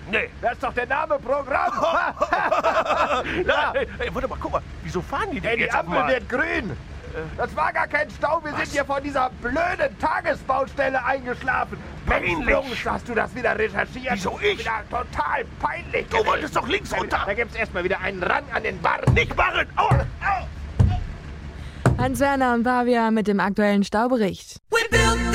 Nee. Das ist doch der Name Programm. Ja. Ey, warte mal, guck mal. Wieso fahren die denn Ey, die jetzt Ampel mal? wird grün. Das war gar kein Stau. Wir sind hier von dieser blöden Tagesbaustelle eingeschlafen. Peinlich. Mensch, Jungs, hast du das wieder recherchiert? Wieso ich? Wieder total peinlich. Du wolltest doch links runter. Da gibt's erstmal wieder einen Rang an den Barren. Nicht Barren. Aua. Hans-Werner und Bavia mit dem aktuellen Staubericht. We built